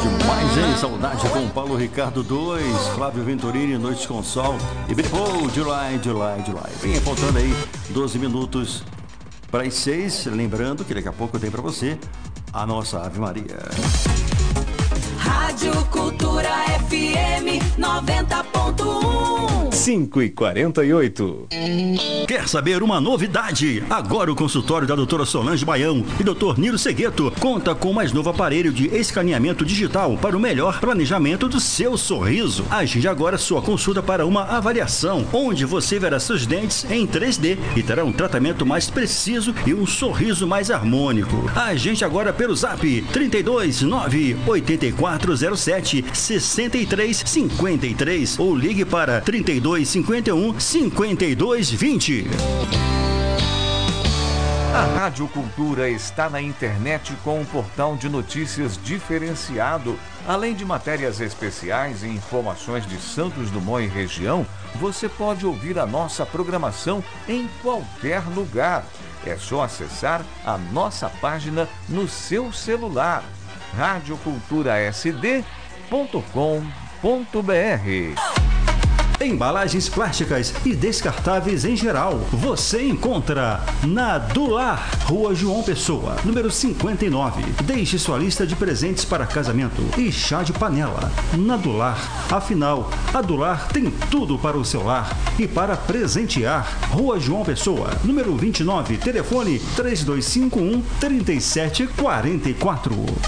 demais, hein? Saudade com Paulo Ricardo 2, Flávio Venturini, Noites com Sol e Beautiful, July. Vem faltando aí 12 minutos para as 6. Lembrando que daqui a pouco tem para você a nossa Ave Maria. Rádio Cultura FM 90.1 5h48. Quer saber uma novidade? Agora o consultório da doutora Solange Baião e doutor Nilo Segueto conta com o mais novo aparelho de escaneamento digital para o melhor planejamento do seu sorriso. Agende agora sua consulta para uma avaliação, onde você verá seus dentes em 3D e terá um tratamento mais preciso e um sorriso mais harmônico. Agende agora pelo Zap 32 98407 6353 ou ligue para 3251 5220. A Rádio Cultura está na internet com um portal de notícias diferenciado. Além de matérias especiais e informações de Santos Dumont e região, você pode ouvir a nossa programação em qualquer lugar. É só acessar a nossa página no seu celular. radioculturasd.com.br. Embalagens plásticas e descartáveis em geral, você encontra na Dular, Rua João Pessoa, número 59. Deixe sua lista de presentes para casamento e chá de panela. Na Dular, afinal, a Dular tem tudo para o seu lar e para presentear. Rua João Pessoa, número 29, telefone 3251 3744.